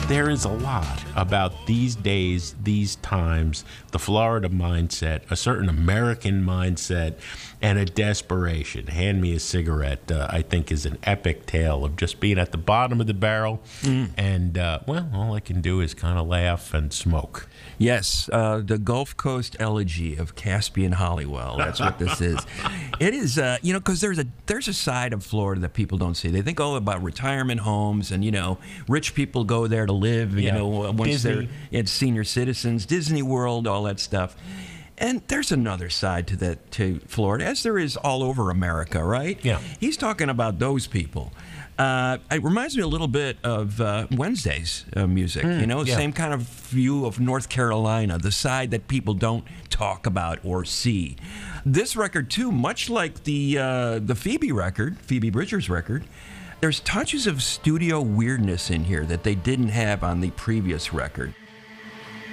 there is a lot about these days, these times, the Florida mindset, a certain American mindset, and a desperation. Hand Me a Cigarette, I think, is an epic tale of just being at the bottom of the barrel, and, well, all I can do is kind of laugh and smoke. Yes, the Gulf Coast Elegy of Caspian Hollywell. That's what this is. It is, because there's a side of Florida that people don't see. They think all about retirement homes and, rich people go there to live, once Disney. they're senior citizens, Disney World, all that stuff. And there's another side to Florida, as there is all over America, right? Yeah. He's talking about those people. It reminds me a little bit of Wednesday's music, yeah. same kind of view of North Carolina, the side that people don't talk about or see. This record, too, much like the Phoebe Bridgers record, there's touches of studio weirdness in here that they didn't have on the previous record.